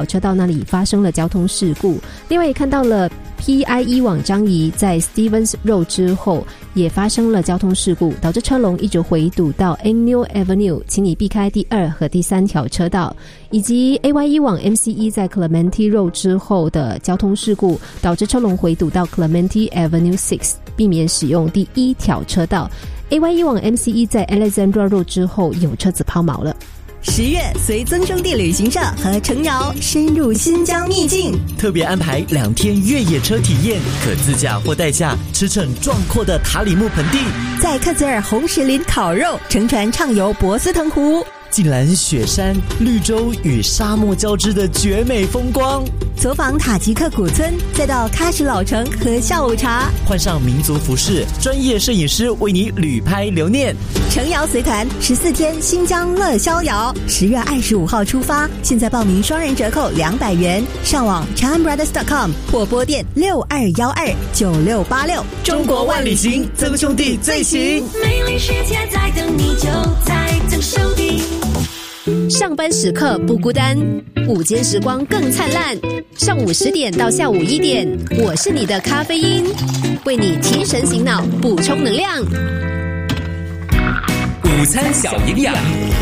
车道那里发生了交通事故。另外也看到了 PIE 往张仪在 Stevens Road 之后也发生了交通事故，导致车龙一直回堵到 Agnew Avenue， 请你避开第2和第3条车道。以及 AYE 往 MCE 在 Clementi Road 之后的交通事故，导致车龙回堵到 Clementi Avenue 6， 避免使用第1条车道。AYE 往 MCE 在 Alexandra Road 之后有车子抛锚了。 10月随增生地旅行社和程瑶深入新疆秘境， 特别安排2天越野车体验，可自驾或代驾驰骋壮阔的塔里木盆地， 在克孜尔红石林烤肉，乘船畅游博斯腾湖， 近览雪山、绿洲与沙漠交织的绝美风光， 走访塔吉克古村，再到喀什老城喝下午茶， 换上民族服饰，专业摄影师为你旅拍留念。 程瑶随团14天新疆乐逍遥，10月25号出发，现在报名双人折扣200元，上网 ChanBrothers.com 或拨电62129686。 中国万里行，曾兄弟最行， 美丽世界在等你，就在曾兄弟。 上班时刻不孤单，午间时光更灿烂。上午10点到下午1点，我是你的咖啡因，为你提神醒脑，补充能量。 午餐小营养。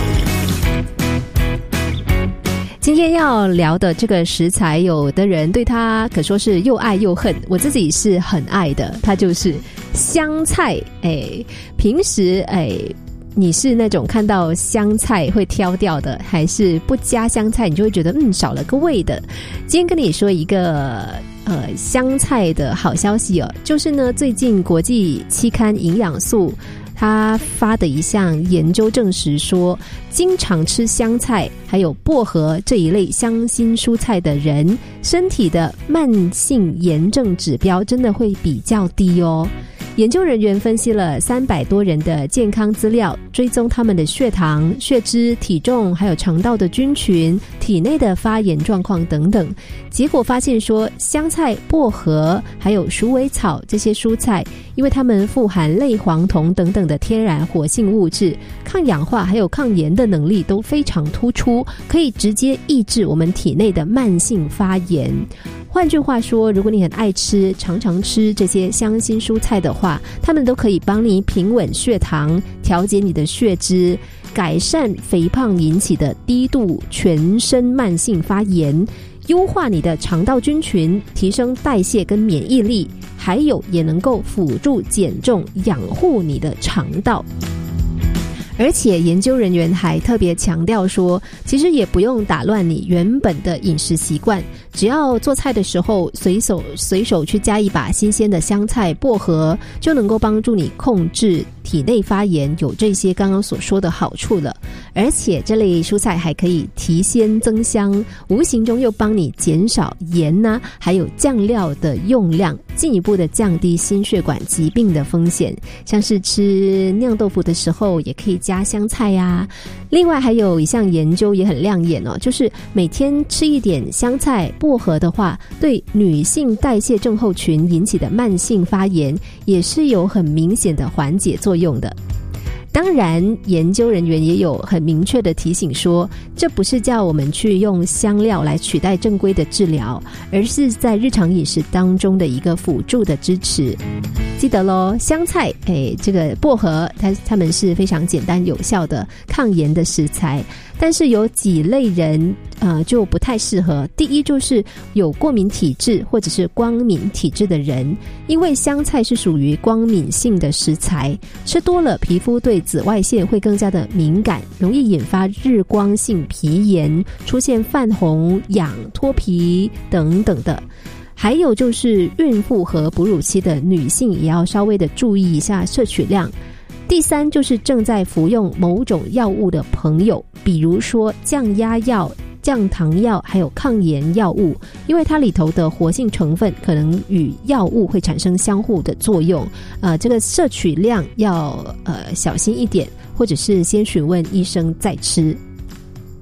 今天要聊的这个食材，有的人对它可说是又爱又恨，我自己是很爱的，它就是香菜。平时你是那种看到香菜会挑掉的，还是不加香菜你就会觉得少了个味的？今天跟你说一个香菜的好消息哦，就是呢最近国际期刊营养素他发的一项研究证实说，经常吃香菜还有薄荷这一类香辛蔬菜的人，身体的慢性炎症指标真的会比较低哦。研究人员分析了300多人的健康资料，追踪他们的血糖、血脂、体重，还有肠道的菌群、体内的发炎状况等等。结果发现说，香菜、薄荷还有鼠尾草这些蔬菜，因为它们富含类黄酮等等的天然活性物质，抗氧化还有抗炎的能力都非常突出，可以直接抑制我们体内的慢性发炎。换句话说，如果你很爱吃，常常吃这些香辛蔬菜的话，它们都可以帮你平稳血糖，调节你的血脂，改善肥胖引起的低度全身慢性发炎，优化你的肠道菌群，提升代谢跟免疫力，还有也能够辅助减重，养护你的肠道。而且研究人员还特别强调说，其实也不用打乱你原本的饮食习惯，只要做菜的时候随手去加一把新鲜的香菜、薄荷，就能够帮助你控制体内发炎，有这些刚刚所说的好处了。而且这类蔬菜还可以提鲜增香，无形中又帮你减少盐啊还有酱料的用量，进一步的降低心血管疾病的风险。像是吃酿豆腐的时候也可以加香菜啊。另外还有一项研究也很亮眼哦，就是每天吃一点香菜、薄荷的话，对女性代谢症候群引起的慢性发炎也是有很明显的缓解作用的。当然研究人员也有很明确的提醒说，这不是叫我们去用香料来取代正规的治疗，而是在日常饮食当中的一个辅助的支持。记得咯，香菜这个薄荷它们是非常简单有效的抗炎的食材，但是有几类人就不太适合。第一就是有过敏体质或者是光敏体质的人，因为香菜是属于光敏性的食材，吃多了皮肤对紫外线会更加的敏感，容易引发日光性皮炎，出现泛红、痒、脱皮等等的。还有就是孕妇和哺乳期的女性也要稍微的注意一下摄取量。第三就是正在服用某种药物的朋友，比如说降压药、降糖药还有抗炎药物，因为它里头的活性成分可能与药物会产生相互的作用，这个摄取量要小心一点，或者是先询问医生再吃。